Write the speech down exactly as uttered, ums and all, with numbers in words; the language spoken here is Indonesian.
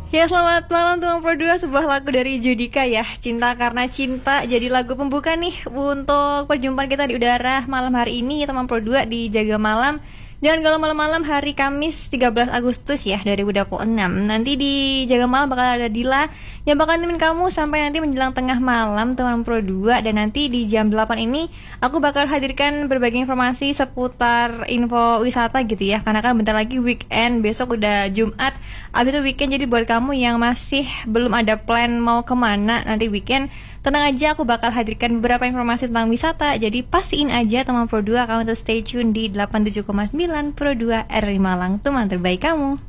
Ya, selamat malam teman Pro dua, sebuah lagu dari Judika ya, Cinta Karena Cinta. Jadi lagu pembuka nih untuk perjumpaan kita di udara malam hari ini teman Pro dua di Jaga Malam. Jangan galau malam-malam hari Kamis tiga belas Agustus ya dua ribu dua puluh enam. Nanti di Jaga Malam bakal ada Dila yang bakal nemenin kamu sampai nanti menjelang tengah malam teman Pro dua. Dan nanti di jam delapan ini aku bakal hadirkan berbagai informasi seputar info wisata gitu ya, karena kan bentar lagi weekend, besok udah Jumat, abis itu weekend. Jadi buat kamu yang masih belum ada plan mau kemana nanti weekend, tenang aja, aku bakal hadirkan beberapa informasi tentang wisata. Jadi pastiin aja teman Pro dua kamu tuh stay tune di delapan puluh tujuh koma sembilan Pro dua R I Malang, teman terbaik kamu.